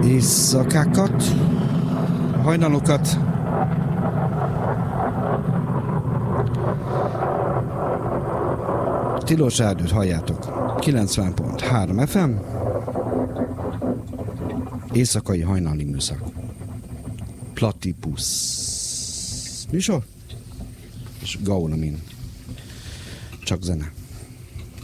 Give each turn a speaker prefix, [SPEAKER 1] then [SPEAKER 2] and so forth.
[SPEAKER 1] éjszakákat, hajnalokat. Tilos Erdőt halljátok. 90.3 FM. Éjszakai hajnali műszak. Platypus műsor. És Gaunamin. Csak zene.